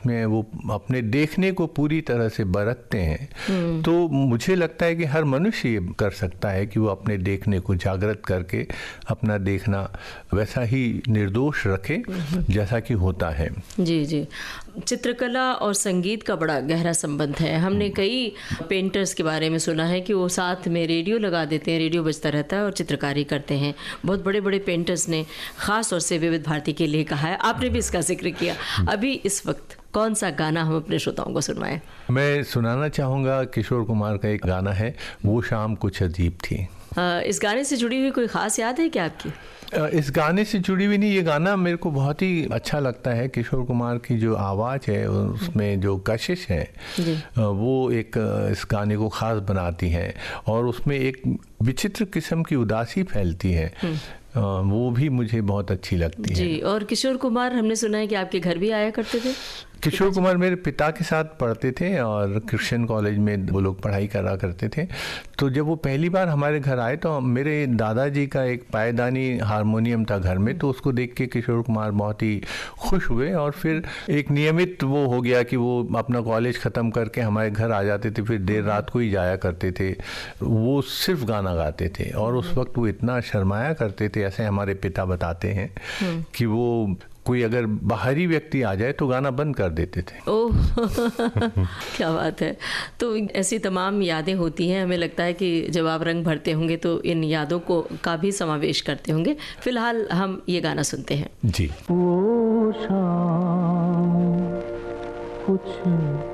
जिसमें वो अपने देखने को पूरी तरह से बरतते हैं। तो मुझे लगता है कि हर मनुष्य ये कर सकता है कि वो अपने देखने को जागृत करके अपना देखना वैसा ही निर्दोष रखे जैसा कि होता है। जी जी, चित्रकला और संगीत का बड़ा गहरा संबंध है। हमने कई पेंटर्स के बारे में सुना है कि वो साथ में रेडियो लगा देते हैं, रेडियो बजता रहता है और चित्रकारी करते हैं। बहुत बड़े बड़े पेंटर्स ने ख़ास तौर से विविध भारती के लिए कहा है, आपने भी इसका जिक्र किया। अभी इस वक्त कौन सा गाना हम अपने श्रोताओं को सुनवाएं? मैं सुनाना चाहूँगा किशोर कुमार का एक गाना है, वो शाम कुछ अजीब थी। इस गाने से जुड़ी हुई कोई ख़ास याद है क्या आपकी? इस गाने से जुड़ी हुई नहीं, ये गाना मेरे को बहुत ही अच्छा लगता है। किशोर कुमार की जो आवाज़ है, उसमें जो कशिश है, वो एक इस गाने को ख़ास बनाती है और उसमें एक विचित्र किस्म की उदासी फैलती है, वो भी मुझे बहुत अच्छी लगती है। जी, और किशोर कुमार हमने सुना है कि आपके घर भी आया करते थे। किशोर कुमार मेरे पिता के साथ पढ़ते थे और क्रिश्चियन कॉलेज में वो लोग पढ़ाई करा करते थे। तो जब वो पहली बार हमारे घर आए तो मेरे दादाजी का एक पायदानी हारमोनियम था घर में, तो उसको देख के किशोर कुमार बहुत ही खुश हुए और फिर एक नियमित वो हो गया कि वो अपना कॉलेज ख़त्म करके हमारे घर आ जाते थे, फिर देर रात को ही जाया करते थे। वो सिर्फ गाना गाते थे और उस वक्त वो इतना शर्माया करते थे, ऐसे हमारे पिता बताते हैं कि वो कोई अगर बाहरी व्यक्ति आ जाए तो गाना बंद कर देते थे। ओह क्या बात है। तो ऐसी तमाम यादें होती हैं, हमें लगता है कि जब आप रंग भरते होंगे तो इन यादों को का भी समावेश करते होंगे। फिलहाल हम ये गाना सुनते हैं। जी। वो शाम कुछ